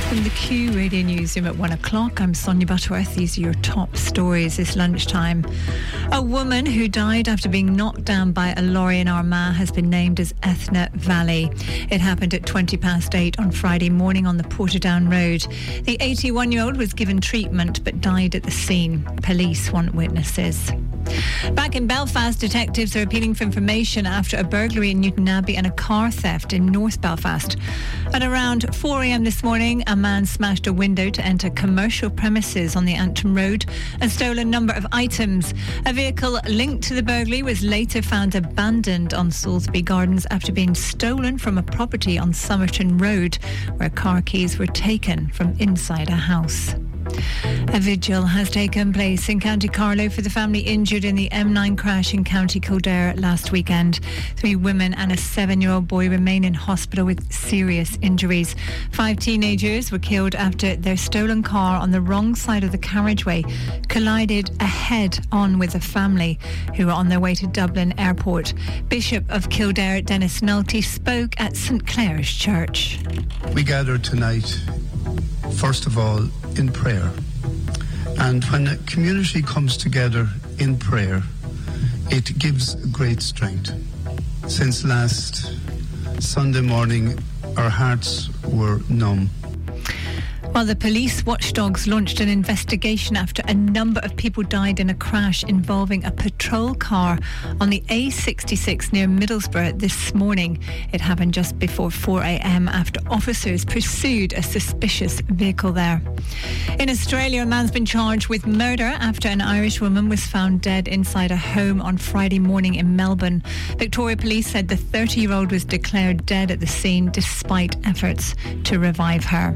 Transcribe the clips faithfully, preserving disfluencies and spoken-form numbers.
From the Q Radio Newsroom at one o'clock, I'm Sonia Butterworth. These are your top stories this lunchtime. A woman who died after being knocked down by a lorry in Armagh has been named as Ethna Valley. It happened at twenty past eight on Friday morning on the Portadown Road. The eighty-one-year-old was given treatment but died at the scene. Police want witnesses. Back in Belfast, detectives are appealing for information after a burglary in Newton Abbey and a car theft in North Belfast. At around four a.m. this morning, a man smashed a window to enter commercial premises on the Antrim Road and stole a number of items. A vehicle linked to the burglary was later found abandoned on Salisbury Gardens after being stolen from a property on Somerton Road, where car keys were taken from inside a house. A vigil has taken place in County Carlow for the family injured in the M nine crash in County Kildare last weekend. Three women and a seven-year-old boy remain in hospital with serious injuries. Five teenagers were killed after their stolen car on the wrong side of the carriageway collided head-on with a family who were on their way to Dublin Airport. Bishop of Kildare, Dennis Nulty, spoke at St Clair's Church. We gathered tonight, first of all, in prayer. And when a community comes together in prayer, it gives great strength. Since last Sunday morning, our hearts were numb. Well, the police watchdogs launched an investigation after a number of people died in a crash involving a patrol car on the A sixty-six near Middlesbrough this morning. It happened just before four a.m. after officers pursued a suspicious vehicle there. In Australia, a man's been charged with murder after an Irish woman was found dead inside a home on Friday morning in Melbourne. Victoria Police said the thirty-year-old was declared dead at the scene despite efforts to revive her.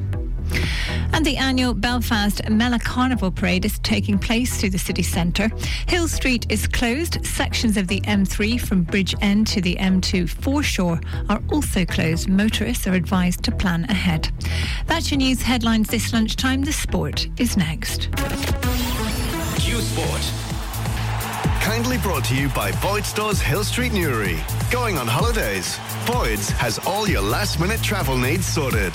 And the annual Belfast Mela Carnival Parade is taking place through the city centre. Hill Street is closed. Sections of the M three from Bridge End to the M two foreshore are also closed. Motorists are advised to plan ahead. That's your news headlines this lunchtime. The sport is next. Q Sport. Kindly brought to you by Boyd Stores Hill Street Newry. Going on holidays, Boyd's has all your last minute travel needs sorted.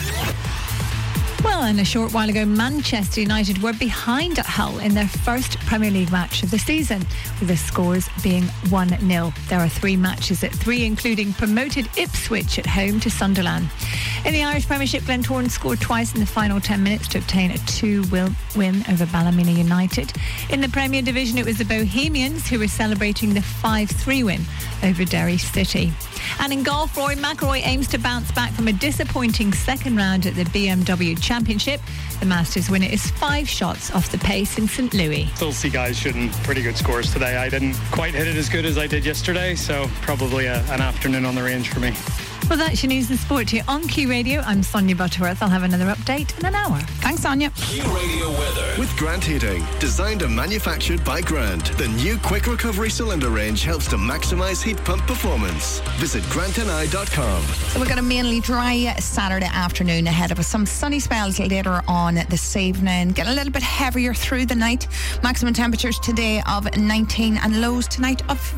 Well, and a short while ago, Manchester United were behind at Hull in their first Premier League match of the season, with the scores being one nil. There are three matches at three, including promoted Ipswich at home to Sunderland. In the Irish Premiership, Glentoran scored twice in the final ten minutes to obtain a two nil win over Ballymena United. In the Premier Division, it was the Bohemians who were celebrating the five three win over Derry City. And in golf, Rory McIlroy aims to bounce back from a disappointing second round at the B M W Championship. The Masters winner is five shots off the pace in Saint Louis. Still see guys shooting pretty good scores today. I didn't quite hit it as good as I did yesterday, so probably a, an afternoon on the range for me. Well, that's your news and sport here on Q Radio. I'm Sonia Butterworth. I'll have another update in an hour. Thanks, Sonia. Q Radio weather with Grant Heating, designed and manufactured by Grant. The new quick recovery cylinder range helps to maximise heat pump performance. Visit grant and i dot com. So we've got a mainly dry Saturday afternoon ahead of us. Some sunny spells later on this evening. Get a little bit heavier through the night. Maximum temperatures today of nineteen and lows tonight of